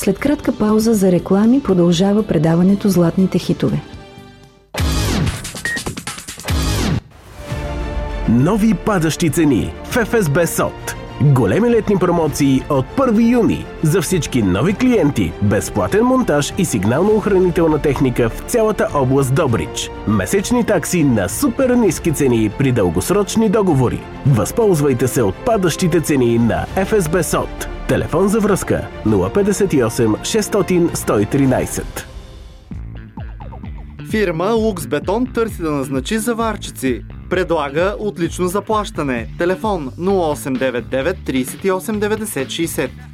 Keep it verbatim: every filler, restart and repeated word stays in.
След кратка пауза за реклами продължава предаването Златните хитове. Нови падащи цени в Еф Ес Би Сот. Големи летни промоции от първи юни за всички нови клиенти. Безплатен монтаж и сигнално-охранителна техника в цялата област Добрич. Месечни такси на супер ниски цени при дългосрочни договори. Възползвайте се от падащите цени на Еф Ес Би Сот. Телефон за връзка нула петдесет и осем шестстотин сто и тринадесет. Фирма Лукс Бетон търси да назначи заварчици. Предлага отлично заплащане. Телефон нула осем девет девет тридесет и осем деветдесет шестдесет.